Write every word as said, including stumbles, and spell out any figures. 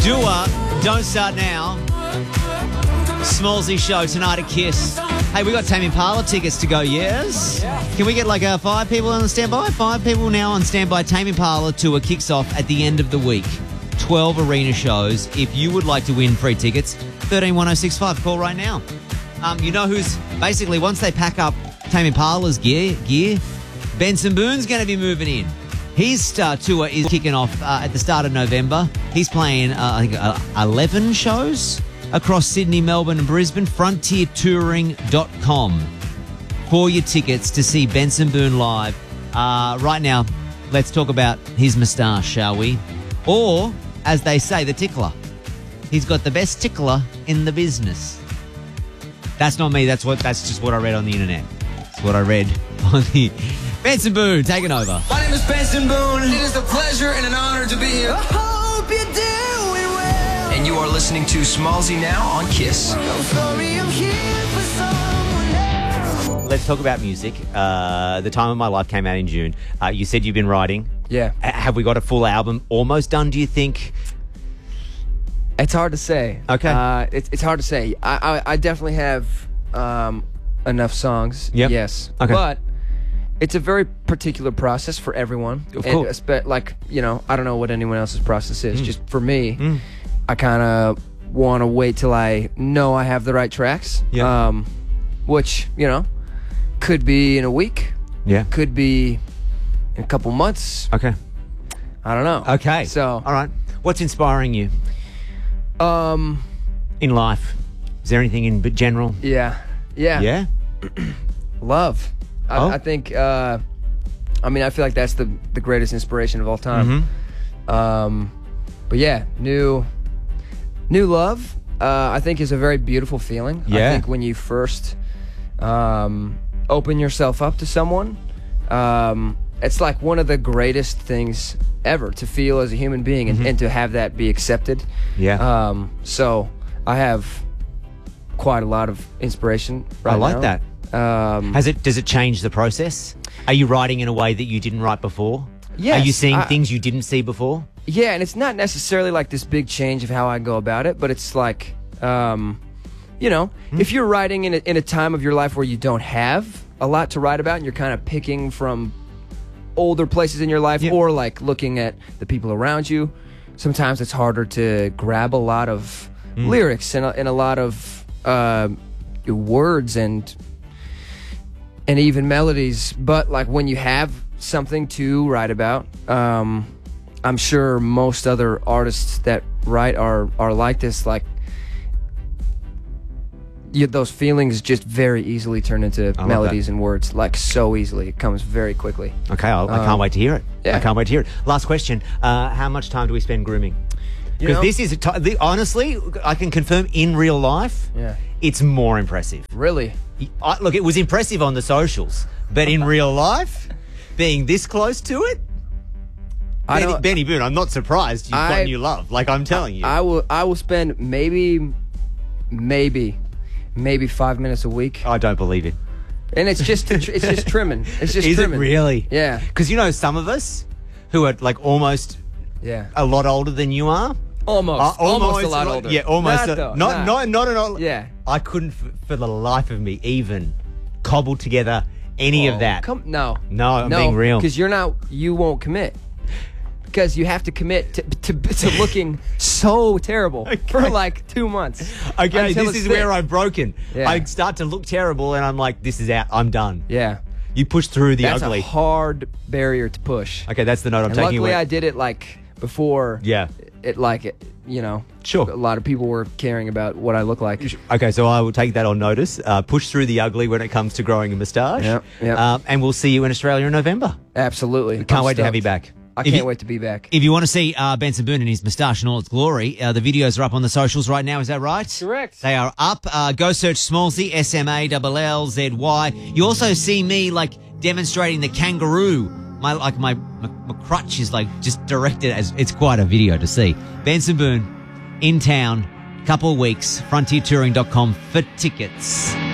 Dua, Don't Start Now. Smallsy show tonight at Kiss. Hey, we got Tame Impala tickets to go, yes? Yeah. Can we get like uh, five people on standby? Five people now on standby. Tame Impala tour kicks off at the end of the week. twelve arena shows. If you would like to win free tickets, thirteen one oh six five. Call right now. Um, you know who's basically, once they pack up Tame Impala's gear, gear, Benson Boone's going to be moving in. His uh, tour is kicking off uh, at the start of November. He's playing, uh, I think, uh, eleven shows across Sydney, Melbourne and Brisbane. frontier touring dot com for your tickets to see Benson Boone live. Uh, right now, let's talk about his moustache, shall we? Or, as they say, the tickler. He's got the best tickler in the business. That's not me. That's what. That's just what I read on the internet. That's what I read on the... Benson Boone, taking over. My name is Benson Boone. It is a pleasure and an honor to be here. I hope you're doing well. And you are listening to Smallsy now on Kiss. I'm sorry, I'm here for someone else. Let's talk about music. Uh, the Time of My Life came out in June. Uh, you said you've been writing. Yeah. Uh, have we got a full album almost done, do you think? It's hard to say. Okay. Uh, it's it's hard to say. I I, I definitely have um, enough songs. Yep. Yes. Okay. But it's a very particular process for everyone. Of And course. espe- like, you know, I don't know what anyone else's process is. Mm. Just for me, Mm. I kind of want to wait till I know I have the right tracks. Yeah. Um, which, you know, could be in a week. Yeah. Could be in a couple months. Okay. I don't know. Okay. So, all right. What's inspiring you um, in life? Is there anything in general? yeah. Yeah. Yeah? Love. I, Oh. I think, uh, I mean, I feel like that's the, the greatest inspiration of all time. Mm-hmm. Um, but yeah, new, new love, uh, I think is a very beautiful feeling. Yeah. I think when you first, um, open yourself up to someone, um, it's like one of the greatest things ever to feel as a human being and, Mm-hmm. and to have that be accepted. Yeah. Um, so I have quite a lot of inspiration right I like now. that. Um, Has it? Does it change the process? Are you writing in a way that you didn't write before? Yes, Are you seeing I- things you didn't see before? Yeah, and it's not necessarily like this big change of how I go about it, but it's like, um, you know, Hmm. if you're writing in a, in a time of your life where you don't have a lot to write about and you're kind of picking from older places in your life Yeah. or like looking at the people around you, sometimes it's harder to grab a lot of Hmm. lyrics and a, and a lot of uh, words and and even melodies. But like when you have something to write about, um, I'm sure most other artists that write are are like this. Like you, those feelings just very easily turn into love melodies and words, like so easily. It comes very quickly. Okay, I'll, I can't Um, wait to hear it. yeah. I can't wait to hear it. Last question: uh, how much time do we spend grooming? You Because know? this is a ti- the, honestly, I can confirm in real life, Yeah. it's more impressive. Really? I, look, it was impressive on the socials, but in real life, being this close to it, I Benny, don't- Benny Boone, I'm not surprised you've got I- new love. Like I'm telling you. I will. I will spend maybe, maybe, maybe five minutes a week, I don't believe it. and it's just it's just trimming. It's just Is it trimming. really? Yeah. Because you know, some of us who are like almost Yeah. a lot older than you are. Almost. Uh, almost, a lot older. Yeah, almost. Not, a- though, not, not. not, not at all. Yeah. I couldn't, f- for the life of me, even cobble together any Oh, of that. Come, no. No, I'm no, being real. Because you're not. You won't commit. Because you have to commit to, to, to looking so terrible for like two months. Okay, Until this it's is thick. where I've broken. Yeah. I start to look terrible, and I'm like, this is out. I'm done. Yeah. You push through the That's ugly. a hard barrier to push. Okay, that's the note I'm And taking luckily, away. I did it like before. Yeah. It like it. You know. Sure. A lot of people were caring about what I look like. Okay, so I will take that on notice. Uh, push through the ugly when it comes to growing a moustache. Yep, yep. Um, and we'll see you in Australia in November. Absolutely. Can't I'm wait to have stoked. you back. I If can't you- wait to be back. If you want to see uh, Benson Boone and his moustache in all its glory, uh, the videos are up on the socials right now. Is that right? Correct. They are up. Uh, go search Smallsy, S M A L L Z Y. You also see me like demonstrating the kangaroo. My like my, my my crutch is like just directed as it's quite a video to see. Benson Boone in town, couple of weeks. frontier touring dot com for tickets.